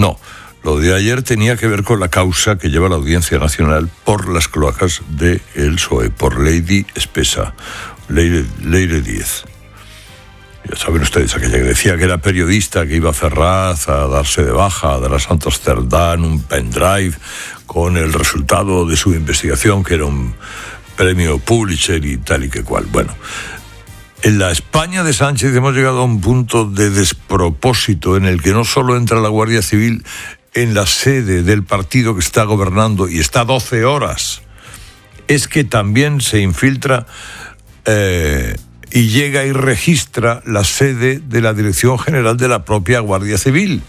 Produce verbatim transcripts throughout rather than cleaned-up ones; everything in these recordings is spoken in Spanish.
No, lo de ayer tenía que ver con la causa que lleva la Audiencia Nacional por las cloacas del P S O E, por Lady Espesa, Leire, Leire Díez. Ya saben ustedes, aquella que decía que era periodista, que iba a Ferraz a darse de baja, a dar a Santos Cerdán un pendrive con el resultado de su investigación, que era un premio Pulitzer y tal y que cual. Bueno, en la España de Sánchez hemos llegado a un punto de despropósito en el que no solo entra la Guardia Civil en la sede del partido que está gobernando y está doce horas, es que también se infiltra eh, y llega y registra la sede de la Dirección General de la propia Guardia Civil.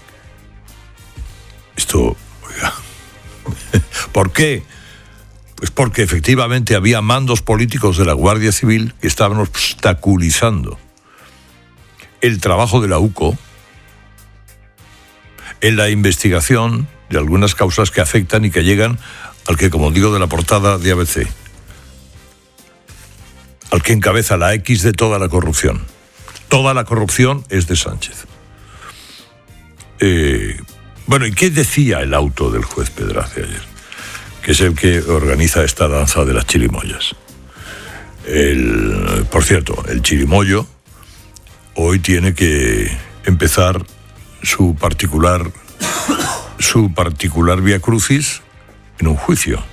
Esto, oiga, ¿por qué? Pues porque efectivamente había mandos políticos de la Guardia Civil que estaban obstaculizando el trabajo de la U C O en la investigación de algunas causas que afectan y que llegan al que, como digo, de la portada de A B C, al que encabeza la X de toda la corrupción. Toda la corrupción es de Sánchez. Eh, bueno, ¿y qué decía el auto del juez Pedraza ayer? Que es el que organiza esta danza de las chirimoyas. El, por cierto, el chirimoyo hoy tiene que empezar su particular su particular vía crucis en un juicio.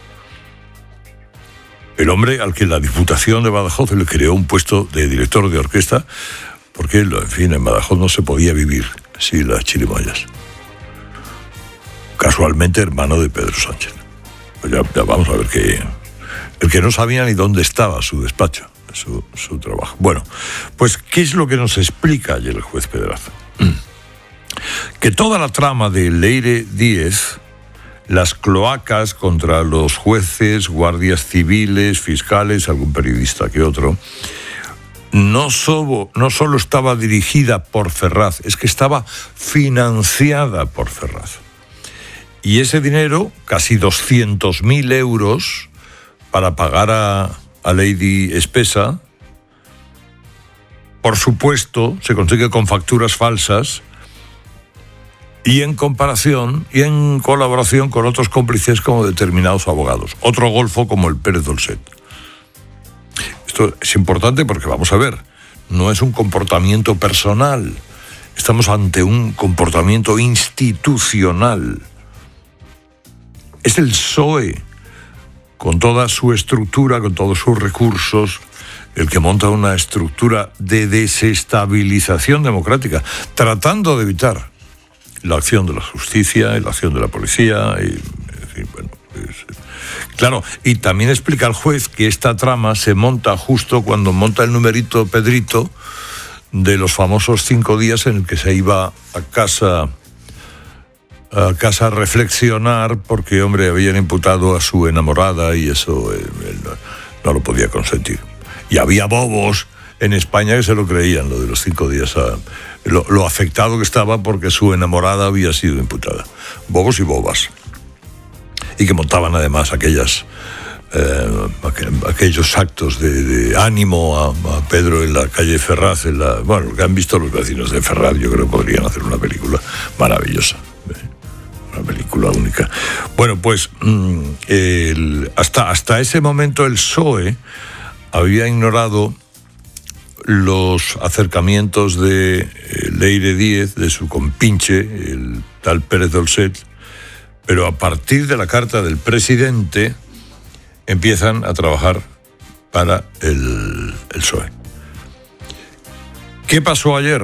El hombre al que la Diputación de Badajoz le creó un puesto de director de orquesta, porque, en fin, en Badajoz no se podía vivir sin las chirimoyas. Casualmente hermano de Pedro Sánchez. Pues ya, ya vamos a ver que el que no sabía ni dónde estaba su despacho, su, su trabajo. Bueno, pues ¿qué es lo que nos explica ayer el juez Pedraza? Que toda la trama de Leire Díez, las cloacas contra los jueces, guardias civiles, fiscales, algún periodista que otro, no solo, no solo estaba dirigida por Ferraz, es que estaba financiada por Ferraz. Y ese dinero, casi doscientos mil euros, para pagar a, a Lady Espesa, por supuesto, se consigue con facturas falsas y en comparación y en colaboración con otros cómplices como determinados abogados. Otro golfo como el Pérez Dolcet. Esto es importante porque, vamos a ver, no es un comportamiento personal. Estamos ante un comportamiento institucional. Es el P S O E, con toda su estructura, con todos sus recursos, el que monta una estructura de desestabilización democrática, tratando de evitar la acción de la justicia y la acción de la policía. Y, en fin, bueno, es, claro, y también explica al juez que esta trama se monta justo cuando monta el numerito Pedrito de los famosos cinco días en el que se iba a casa a casa a reflexionar porque, hombre, habían imputado a su enamorada y eso él, él no, no lo podía consentir. Y había bobos en España que se lo creían, lo de los cinco días, a, lo, lo afectado que estaba porque su enamorada había sido imputada. Bobos y bobas. Y que montaban además aquellas eh, aquellos actos de, de ánimo a, a Pedro en la calle Ferraz. En la, bueno, lo que han visto los vecinos de Ferraz, yo creo que podrían hacer una película maravillosa. Una película única. Bueno, pues el, hasta, hasta ese momento el P S O E había ignorado los acercamientos de Leire Díez, de su compinche, el tal Pérez Dolcet, pero a partir de la carta del presidente empiezan a trabajar para el, el P S O E. ¿Qué pasó ayer?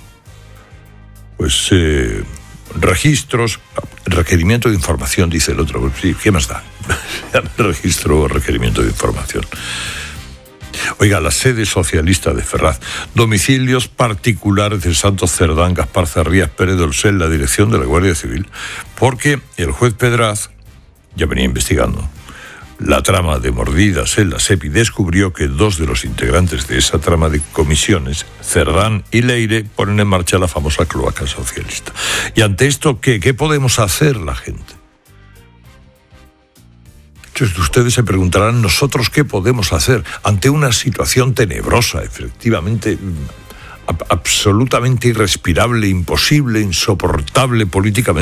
Pues eh, registros, requerimiento de información, dice el otro. Sí, ¿qué más da? Registro o requerimiento de información. Oiga, la sede socialista de Ferraz, domicilios particulares de Santos Cerdán, Gaspar Zarrías, Pérez Dolcet, la dirección de la Guardia Civil, porque el juez Pedraz ya venía investigando la trama de mordidas en la SEPI, descubrió que dos de los integrantes de esa trama de comisiones, Cerdán y Leire, ponen en marcha la famosa cloaca socialista. Y ante esto, ¿qué? ¿Qué podemos hacer la gente? Entonces ustedes se preguntarán, ¿nosotros qué podemos hacer ante una situación tenebrosa, efectivamente, absolutamente irrespirable, imposible, insoportable políticamente?